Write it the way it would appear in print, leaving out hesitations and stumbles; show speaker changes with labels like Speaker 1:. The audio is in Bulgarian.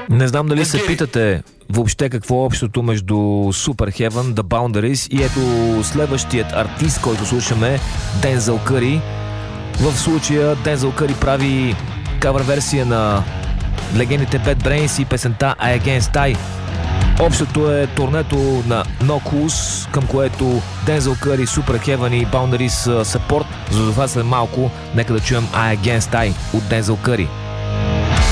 Speaker 1: Не знам дали се питате въобще какво е общото между Superheaven, The Boundaries и ето следващият артист, който слушаме, Дензел Къри. В случая Дензел Къри прави кавър версия на легендите Bad Brains и песента I Against I. Общото е турнето на No Cool's, към което Дензел Къри, Superheaven и Boundaries са порт. За това след малко нека да чуем I Against I от Дензел Къри.